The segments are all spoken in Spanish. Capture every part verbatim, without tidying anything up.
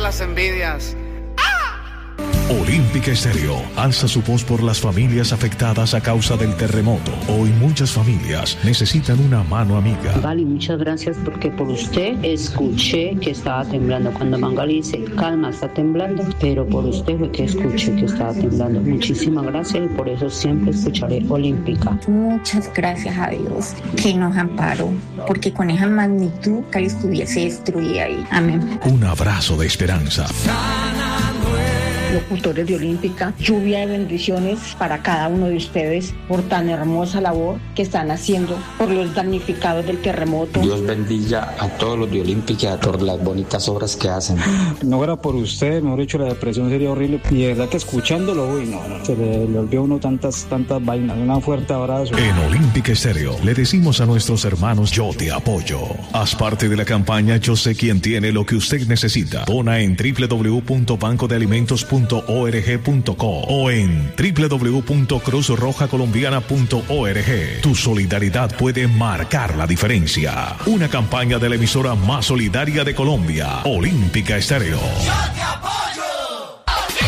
las envidias. Olímpica Estéreo alza su voz por las familias afectadas a causa del terremoto. Hoy muchas familias necesitan una mano amiga. Mangali, muchas gracias porque por usted escuché que estaba temblando. Cuando Mangali dice, calma, está temblando, pero por usted fue que escuché que estaba temblando. Muchísimas gracias y por eso siempre escucharé Olímpica. Muchas gracias a Dios que nos amparó, porque con esa magnitud Cali estuviese destruida ahí. Amén. Un abrazo de esperanza. Locutores de Olímpica, lluvia de bendiciones para cada uno de ustedes por tan hermosa labor que están haciendo por los damnificados del terremoto. Dios bendiga a todos los de Olímpica por las bonitas obras que hacen. No era por usted, mejor dicho, la depresión sería horrible. Y de verdad que escuchándolo, uy, no, no, se le, le olvidó a uno tantas, tantas vainas. Un fuerte abrazo. En Olímpica Estéreo le decimos a nuestros hermanos, yo te apoyo. Haz parte de la campaña Yo sé quién tiene lo que usted necesita. Dona en doble u doble u doble u punto banco de alimentos punto org punto co o en doble u doble u doble u punto cruz roja colombiana punto org. Tu solidaridad puede marcar la diferencia. Una campaña de la emisora más solidaria de Colombia, Olímpica Estéreo. ¡Yo te apoyo!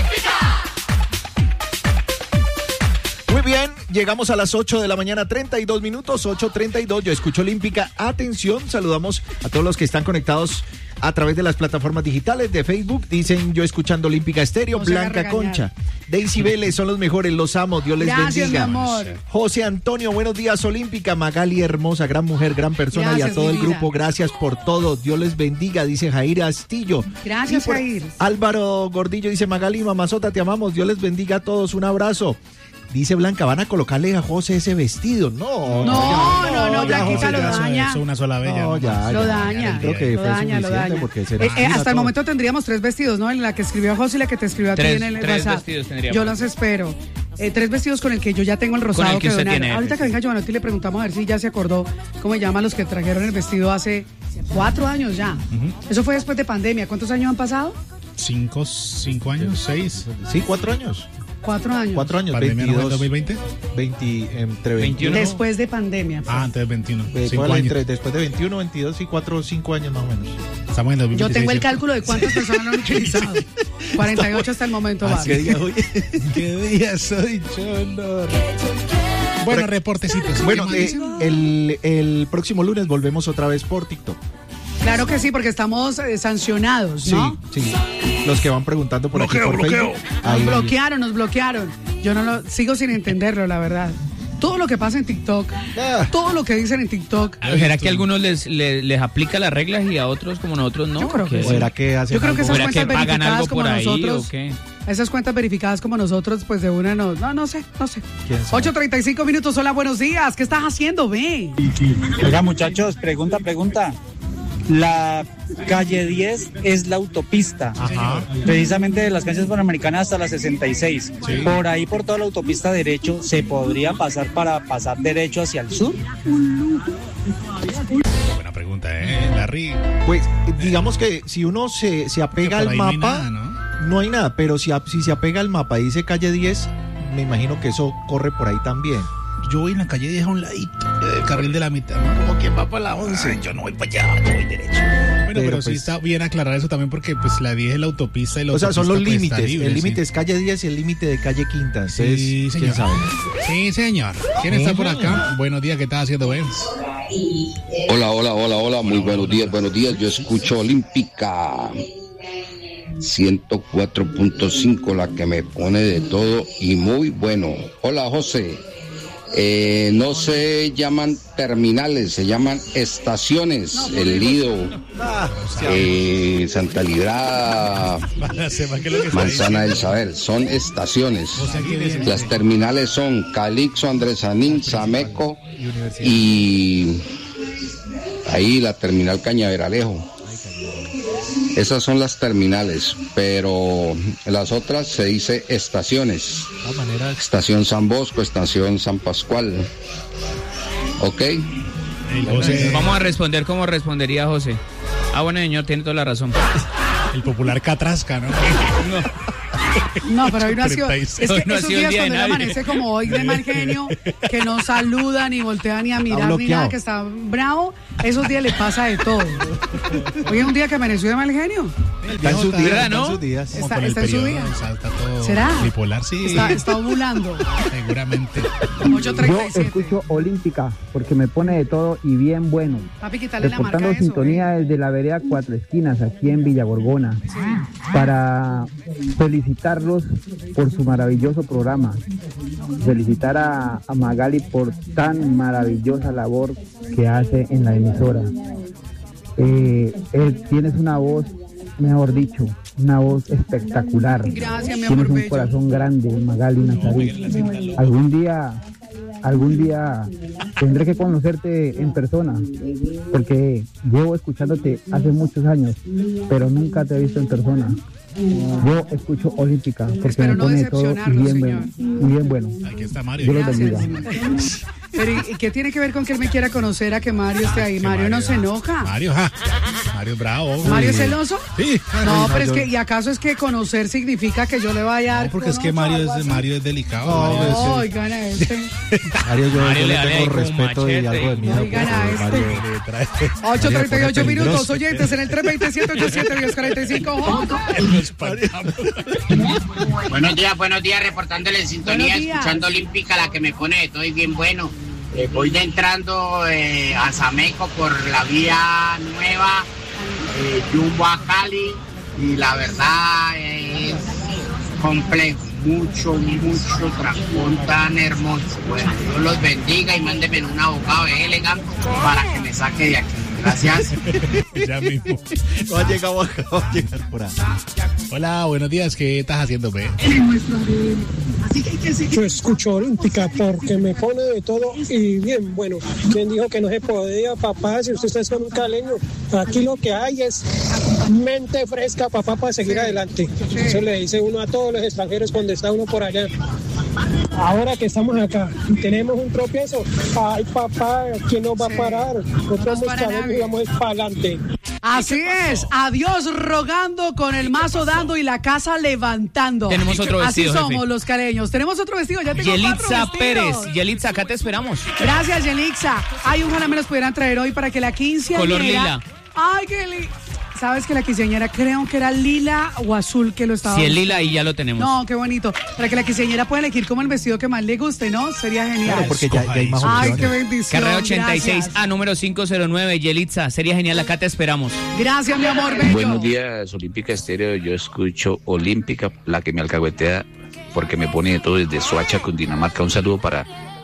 ¡Olímpica! Muy bien, llegamos a las ocho de la mañana, treinta y dos minutos, ocho treinta y dos. Yo escucho Olímpica. Atención, saludamos a todos los que están conectados a través de las plataformas digitales de Facebook. Dicen yo escuchando Olímpica Estéreo. No Blanca Concha, Daisy Vélez, son los mejores, los amo, Dios les Gracias, bendiga. Mi amor. José Antonio, buenos días Olímpica. Magali, hermosa, gran mujer, gran persona. Gracias, y a todo el vida. Grupo, gracias por todo, Dios les bendiga, dice Jair Astillo. Gracias, por, Jair. Álvaro Gordillo dice, Magali, mamazota, te amamos, Dios les bendiga a todos, un abrazo. Dice Blanca, van a colocarle a José ese vestido. No, no, no, no, no Blanquita lo daña. Es una sola bella. No, ya, lo ya, daña. Creo que lo fue daña, lo daña. Porque se eh, eh, hasta todo. El momento tendríamos tres vestidos, ¿no? En la que escribió José y la que te escribió a ti en el tres WhatsApp. Vestidos tendríamos. Yo los espero. Eh, tres vestidos con el que yo ya tengo el rosado el que, que usted donaron. tiene, Ahorita que venga Giovanotti le preguntamos a ver si ya se acordó cómo se llaman los que trajeron el vestido hace cuatro años ya. Uh-huh. Eso fue después de pandemia. ¿Cuántos años han pasado? Cinco, cinco años, seis. Sí, cuatro años. Cuatro años. Cuatro años, ¿Pandemia veintidós. no fue en dos mil veinte? veinte, entre veintiuno. Después de pandemia. Pues. Ah, antes de veintiuno. Cinco años. Entre, después de veintiuno, veintidós y cuatro o cinco años más o menos. Estamos en dos mil veintiséis. Yo tengo el cálculo de cuántas personas lo han utilizado. cuarenta y ocho hasta el momento. Ah, ¿qué día hoy? ¿Qué día soy yo? Bueno, reportecitos. Bueno, eh, el, el próximo lunes volvemos otra vez por TikTok. Claro que sí, porque estamos eh, sancionados, ¿no? Sí, sí. Los que van preguntando por bloqueo, aquí por bloqueo. Facebook. Nos Ahí. bloquearon, nos bloquearon. Yo no lo sigo sin entenderlo, la verdad. Todo lo que pasa en TikTok, ah. todo lo que dicen en TikTok. ¿Será que a algunos les, les, les aplica las reglas y a otros como nosotros no? Yo creo que, sí. ¿Será que hacen Yo creo que esas cuentas que pagan algo como por ahí, nosotros, ¿o qué? Esas cuentas verificadas como nosotros, pues de una no, no, no sé, no sé. ocho treinta y cinco minutos, hola, buenos días. ¿Qué estás haciendo, ve? Oiga, muchachos, pregunta, pregunta. La calle diez es la autopista, Ajá. precisamente de las canchas panamericanas hasta la sesenta y seis. Sí. Por ahí, por toda la autopista derecho, ¿se podría pasar para pasar derecho hacia el sur? Buena pregunta, ¿eh, Larry? Pues digamos que si uno se, se apega al mapa, no hay nada, ¿no? No hay nada, pero si, si se apega al mapa y dice calle diez, me imagino que eso corre por ahí también. Yo voy en la calle diez a un ladito, el carril de la mitad, ¿no? Como quien va para la once. Ay, yo no voy para allá, yo voy derecho. Bueno, pero, pero pues, sí está bien aclarar eso también porque pues la diez es la autopista y la o autopista. O sea, son los pues, límites. libre, el límite sí. es calle diez y el límite de calle Quinta. Entonces, sí, señor. ¿quién sabe? Sí, señor. ¿Quién está por acá? Buenos días, ¿qué estás haciendo, Ben? Hola, hola, hola, hola. Muy buenos días, buenos días. Yo escucho Olímpica ciento cuatro punto cinco, la que me pone de todo y muy bueno. Hola, José. Eh, no se llaman terminales, se llaman estaciones. El Lido, eh, Santa Librada, Manzana del Saber, son estaciones. Las terminales son Calixto, Andresanín, Sameco y ahí la terminal Cañaveralejo. Esas son las terminales, pero las otras se dice estaciones. Estación San Bosco, estación San Pascual. ¿Ok? José. Vamos a responder como respondería José. Ah, bueno, señor, tiene toda la razón. El popular Catrasca, ¿no? No. No, pero hoy no ha sido. Es que Hoy no ha esos sido días el día de cuando él nadie. amanece como hoy de mal genio, que no saluda, ni voltea, ni a mirar, ni bloqueado. nada, que está bravo, esos días le pasa de todo. Hoy es un día que amaneció de mal genio. Está en sus días, ¿verdad, está en no? sus días. Como Está- con el está en su periodo, día. o sea, está todo ¿Será? bipolar, sí. Está, está ovulando. Seguramente. ocho treinta y Yo siete. escucho Olímpica porque me pone de todo y bien bueno. Papi, quítale la marca Reportando a eso. sintonía desde la vereda Cuatro Esquinas, aquí en Villa Gorgona, para felicitarlos por su maravilloso programa. Felicitar a, a Magali por tan maravillosa labor que hace en la emisora. Eh, él, tienes una voz, mejor dicho, una voz espectacular. Gracias, mi Tienes amor un bello. corazón grande, Magali Nazarí. Algún día, algún día tendré que conocerte en persona, porque llevo escuchándote hace muchos años, pero nunca te he visto en persona. Yo escucho Olímpica porque Espero me no pone de todo y decepcionarlo, bien, señor. bueno, y bien bueno. Aquí está Mario. Dios los Gracias. bendiga. Pero ¿y qué tiene que ver con que él me quiera conocer a que Mario esté ahí? Que Mario no se enoja. Mario, ja. Mario es bravo. ¿Mario es celoso? Sí. No, pero es que, ¿y acaso es que conocer significa que yo le vaya a dar? No, porque es que Mario es, Mario es delicado. Mario es- Oh, oigan a este. Mario, yo, Mario yo le le da tengo como respeto y machete. algo de miedo. Oigan a porque este. Mario- le trae ocho treinta y ocho Mario pone minutos, peligroso. oyentes, en el tres veinte, siete ochenta y siete, diez cuarenta y cinco. los espantamos. Buenos días, buenos días, reportándole en sintonía, Buenos días. escuchando Olímpica, la que me pone de todo y bien bueno. Eh, voy de entrando eh, a Sameco por la vía nueva, eh, Jumbo a Cali, y la verdad es complejo, mucho, mucho trancón tan hermoso. Bueno, Dios los bendiga y mándeme un abogado de Elegant para que me saque de aquí. Gracias. Ya mismo. No ha llegado acá, va a llegar por ahí. Hola, buenos días. ¿Qué estás haciendo, ve? Yo escucho Olímpica porque me pone de todo y bien bueno. ¿Quién dijo que no se podía, papá? Si ustedes son un caleño, aquí lo que hay es mente fresca, papá, para seguir adelante. Eso le dice uno a todos los extranjeros cuando está uno por allá. Ahora que estamos acá y tenemos un tropiezo, ay papá, ¿quién nos va a parar? Nosotros somos caleños y vamos para adelante. Así es, a Dios rogando, con el mazo dando y la casa levantando. Tenemos otro vestido, Así somos jefe. los caleños. Tenemos otro vestido, ya tengo Yelitza cuatro vestidos. Pérez. Yelitza, acá te esperamos. Gracias, Yelixa. Ay, ojalá me los pudieran traer hoy para que la quinceañera... Color lila. Ay, qué li... ¿Sabes que la quinceañera creo que era lila o azul que lo estaba Si es buscando? lila y ya lo tenemos. No, qué bonito. Para que la quinceañera pueda elegir como el vestido que más le guste, ¿no? Sería genial. Claro, porque ya, ya hay más Ay, opciones. qué bendición. Carrera ochenta y seis Gracias. A, número cinco cero nueve. Yelitza, sería genial, acá te esperamos. Gracias, mi amor bello. Buenos días, Olímpica Estéreo. Yo escucho Olímpica, la que me alcahuetea porque me pone de todo desde Soacha, Cundinamarca. Un saludo para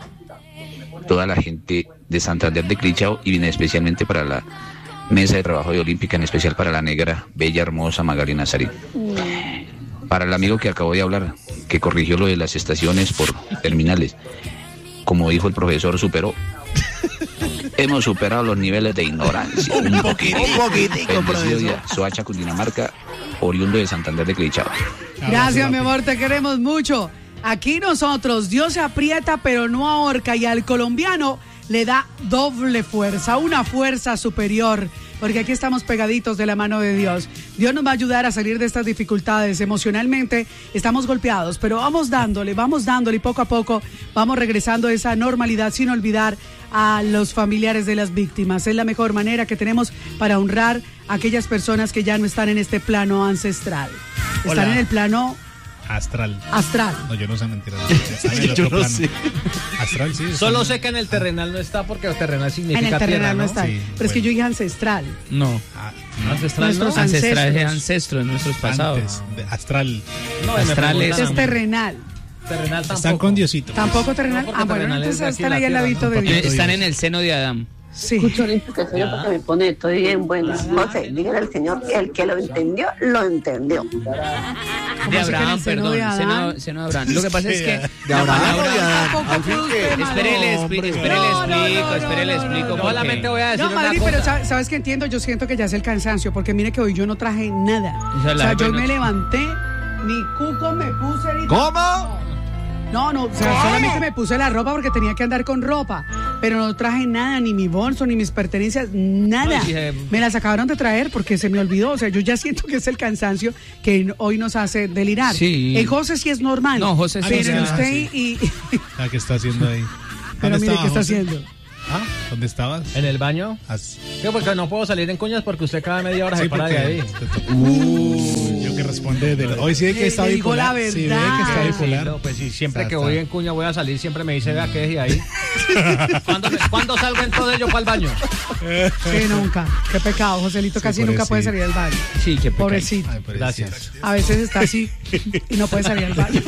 toda la gente de Santander de Clichao y viene especialmente para la mesa de trabajo de Olímpica, en especial para la negra, bella, hermosa Magali Nazarí. Para el amigo que acabó de hablar, que corrigió lo de las estaciones por terminales, como dijo el profesor, superó. Hemos superado los niveles de ignorancia. Un poquitico. Un poquitico, Bendecido profesor. día. Soacha, Cundinamarca, oriundo de Santander de Clichao. Gracias, mi amor, te queremos mucho. Aquí nosotros, Dios se aprieta pero no ahorca, y al colombiano le da doble fuerza, una fuerza superior, porque aquí estamos pegaditos de la mano de Dios. Dios nos va a ayudar a salir de estas dificultades. Emocionalmente estamos golpeados, pero vamos dándole, vamos dándole y poco a poco vamos regresando a esa normalidad sin olvidar a los familiares de las víctimas. Es la mejor manera que tenemos para honrar a aquellas personas que ya no están en este plano ancestral. Están Hola. en el plano Astral. astral. No, yo no sé mentiras. Está en el Yo otro no plano. sé. Astral, sí. está Solo en- sé que en el terrenal no está porque el terrenal En significa el terrenal tierra, no ¿no? está. Sí, pero es que yo dije ancestral. No. Ah, Ancestral, ¿no? Nuestros Ancestral es ancestros. ancestro en nuestros pasados. antes, de- astral. No, y me Astral preguntan es- Este es a mí. terrenal. Terrenal tampoco. Están con Diosito. ¿Tampoco terrenal? No, porque Ah, bueno, terrenal es entonces de aquí están la ahí al tierra, ladito ¿no? de Papito Dios. Están en el seno de Adán. Sí. Escucho Olímpica, señor, porque me pone todo bien bueno. José, dígale al Señor que el que lo entendió, lo entendió. De así que en Abraham, el seno perdón. de Adán? Seno, seno de Abraham. Lo que pasa es que De la Abraham, palabra... de Adán. Tampoco Al fin fue que- usted, Espere, le hombre. expli- espere, le No, no, explico, no, espere, le no, no, explico. no, por Solamente qué. voy a decir No, una Madrid, cosa. pero ¿sabes, sabes qué entiendo? Yo siento que ya es el cansancio, porque mire que hoy yo no traje nada. O sea, O la sea, jefe yo no- me levanté, ni cuco me puse. Ni... ¿Cómo? No, no, o sea, solamente me puse la ropa porque tenía que andar con ropa. pero no traje nada, ni mi bolso, ni mis pertenencias, nada. No, dije, me las acabaron de traer porque se me olvidó. O sea, yo ya siento que es el cansancio que hoy nos hace delirar. Sí. En José sí es normal. No, José sí. Pero en Ah, usted sí. y... Ah, ¿qué está haciendo ahí? Pero ¿Dónde mire, estaba, ¿qué está José? haciendo? ¿Ah? ¿Dónde estabas? ¿En el baño? As- Sí, porque no puedo salir en cuñas porque usted cada media hora Sí, se para de porque ahí. te to- Uh, yo que responde de hoy sí ve que está Le digo bipolar. la Sí, ve verdad. que está Sí, bipolar. no, pues sí, siempre Está- que está. voy en cuña voy a salir, siempre me dice, vea qué es y ahí. ¿Cuándo, ¿Cuándo salgo entonces yo para el baño? Sí, nunca. Qué pecado, Joselito Sí, casi nunca pobrecito. puede salir del baño. Sí, qué pecado. Pobrecito. Ay, pobrecito. Gracias. A veces está así y no puede salir del baño.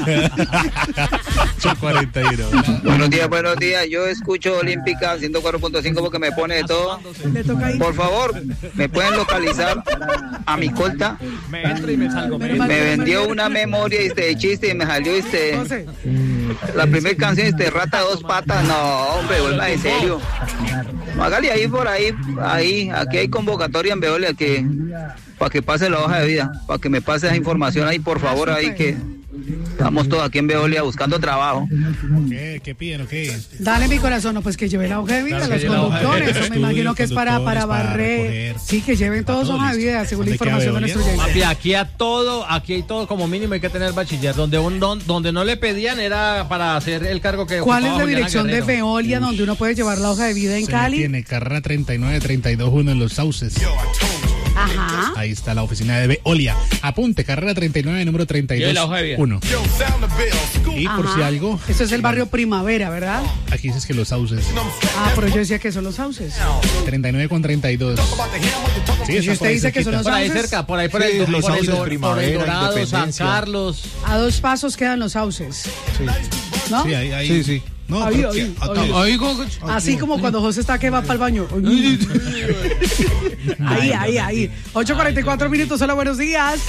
ocho cuarenta y uno. Buenos días, buenos días. Yo escucho Olímpica ciento cuatro punto cinco porque me pone de todo. Le toca ir. Por favor, ¿me pueden localizar a mi colta? Me entro y me salgo. Me Menos mal Me que no vendió una memoria este, de chiste y me salió este, José, la primera canción este, Rata de dos patas. No, hombre, vuelva en serio. Hágale ahí por ahí, ahí, aquí hay convocatoria en Veolia que para que pase la hoja de vida, para que me pase esa información ahí, por favor, ahí que estamos todos aquí en Veolia buscando trabajo. ¿Qué, ¿Qué piden o qué? dale mi corazón, no, pues que lleve la hoja de vida Claro, a que los lleve la hoja de conductores. vida. Eso me imagino que es para, para Conductores, para barrer. recoger. Sí, que lleven Para todos todo hoja de listo. vida, según la ¿Dónde queda información de nuestro Veolia? oyente. Papi, aquí a todo, aquí hay todo como mínimo hay que tener bachiller. Donde un don- donde no le pedían era para hacer el cargo que ¿Cuál es ocupaba la Juliana dirección de Guerrero. Veolia donde uno puede llevar la hoja de vida en Se me Cali? tiene carrera treinta y nueve, treinta y dos, uno en Los Sauces. Ajá. Ahí está la oficina de Veolia. Apunte, carrera treinta y nueve, número treinta y Lleve la dos, hoja de vida. uno. Y por Ajá. si algo, Eso es el barrio Primavera, ¿verdad? aquí dices que Los Sauces. Ah, pero yo decía que son los sauces. treinta y nueve con treinta y dos. Sí, Si está usted por ahí dice que son cerquita. los Por ahí sauces, cerca, por ahí por Sí, el, los por el, sauces, Dor- por el Primavera, Dorado, San Independencia. Carlos. a dos pasos quedan los sauces. ¿No? Sí, ahí, ahí. Sí, sí. No, Ahí, pero ahí, que- acá- ahí. ahí, go- Así como cuando José está que va para el baño. Ahí, ahí, ahí. ocho cuarenta y cuatro minutos, hola, buenos días.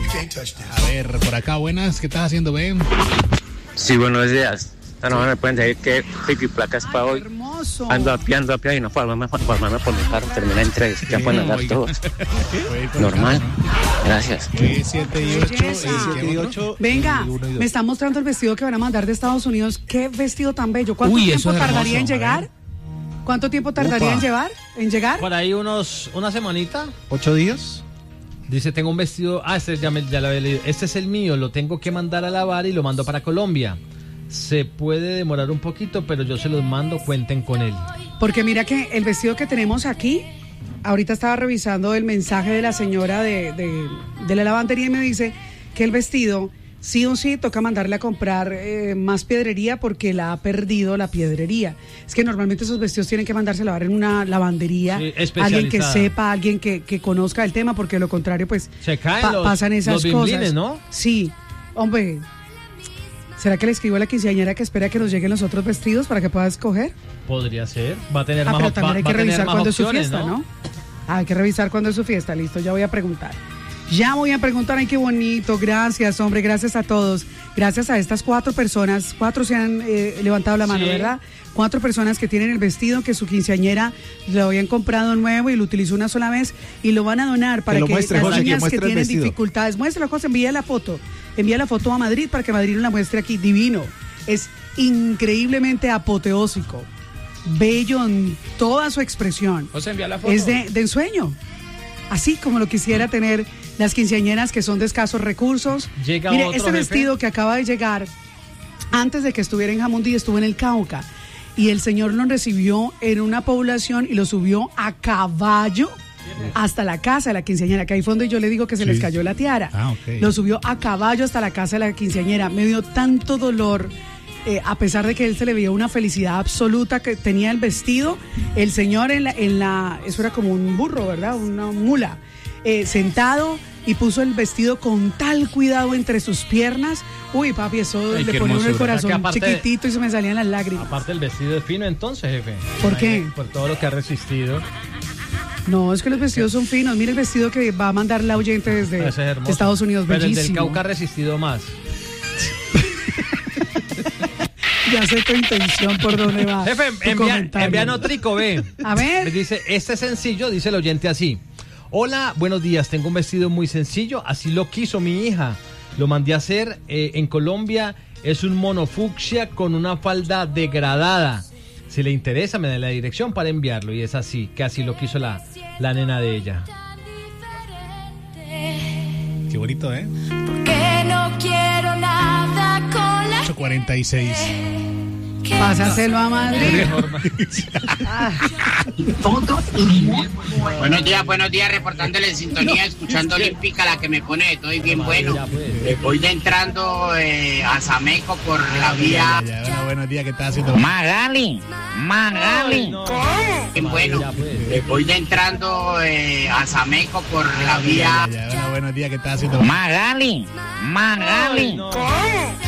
A ver, por acá, buenas, ¿qué estás haciendo, Ben? Sí, buenos días. Ah, no, me pueden decir que pico y placas para hoy. Hermoso. Ando a pie, ando a pie y no formarme, formarme por mi carro. Termina en tres. Ya pueden andar todos. Normal. Gracias. siete y ocho. Venga, me están mostrando el vestido que van a mandar de Estados Unidos. Qué vestido tan bello. ¿Cuánto Uy, tiempo eso es tardaría en hermoso, llegar? ¿Cuánto tiempo tardaría Upa. en llevar? ¿En llegar? Por ahí unos, una semanita. ¿Ocho días? Dice, tengo un vestido, ah, este ya, me, ya lo había leído. Este es el mío, lo tengo que mandar a lavar y lo mando para Colombia. Se puede demorar un poquito, pero yo se los mando, cuenten con él. Porque mira que el vestido que tenemos aquí, ahorita estaba revisando el mensaje de la señora de, de, de la lavandería y me dice que el vestido, sí o sí, toca mandarle a comprar eh, más piedrería porque la ha perdido la piedrería. Es que normalmente esos vestidos tienen que mandarse a lavar en una lavandería, Sí, alguien que especializada. sepa, alguien que, que conozca el tema, porque de lo contrario, pues Se caen pa- los, pasan esas los cosas. bimblines, ¿no? Sí, hombre. ¿Será que le escribo a la quinceañera que espera que nos lleguen los otros vestidos para que pueda escoger? Podría ser. Va a tener Ah, más, pero op- también va- hay va que a tener revisar más cuándo es su opciones, fiesta, ¿no? Ah, hay que revisar cuándo es su fiesta, listo, ya voy a preguntar. Ya voy a preguntar, ay, qué bonito, gracias, hombre, gracias a todos. Gracias a estas cuatro personas, cuatro se han eh, levantado la mano, Sí. ¿verdad? Cuatro personas que tienen el vestido que su quinceañera lo habían comprado nuevo y lo utilizó una sola vez y lo van a donar para lo que muestre, las José, que niñas que muestre el tienen vestido. dificultades, muéstralo, José, envía la foto, envía la foto a Madrid para que Madrid la muestre aquí, divino. Es increíblemente apoteósico, bello en toda su expresión. José, envía la foto. Es de, de ensueño, así como lo quisiera tener las quinceañeras que son de escasos recursos. Llega Mire, otro este jefe. vestido que acaba de llegar, antes de que estuviera en Jamundí, estuvo en el Cauca. Y el señor lo recibió en una población y lo subió a caballo hasta la casa de la quinceañera, que ahí fue donde yo le digo que se Sí. les cayó la tiara. Ah, ok. Lo subió a caballo hasta la casa de la quinceañera. Me dio tanto dolor, eh, a pesar de que él se le veía una felicidad absoluta que tenía el vestido. El señor en la, en la eso era como un burro, ¿verdad? Una mula, eh, sentado y puso el vestido con tal cuidado entre sus piernas. Uy, papi, eso Ay, le qué ponía uno el hermosura. corazón Que aparte- chiquitito y se me salían las lágrimas. Aparte el vestido es fino entonces, jefe. ¿Por qué? Imagínate, Por todo lo que ha resistido. No, es que los vestidos son finos. Mira el vestido que va a mandar la oyente desde Ese es hermoso. Estados Unidos, Pero el del bellísimo. Cauca ha resistido más. Ya sé tu intención por dónde va. Jefe, tu envía, comentario. envían otrico, ve. A ver. Me dice, este sencillo, dice el oyente así. Hola, buenos días, tengo un vestido muy sencillo, así lo quiso mi hija. Lo mandé a hacer eh, en Colombia, es un mono fucsia con una falda degradada. Si le interesa, me da la dirección para enviarlo. Y es así, que así lo quiso la, la nena de ella. Qué bonito, ¿eh? Que no quiero nada con la ocho cuarenta y seis. Pásaselo a Madrid. Buenos días, buenos días, reportándole en sintonía, escuchando Olímpica, la que me pone de todo y bien bueno. Eh, voy de entrando eh, a Sameco por la vía. Ya, ya, bueno, buenos días, ¿qué estás haciendo? Magali, Magali. Bien bueno. Eh, voy de entrando eh, a Sameco por la vía. Ya, ya, bueno, buenos días, ¿qué estás haciendo? Magali, Magali.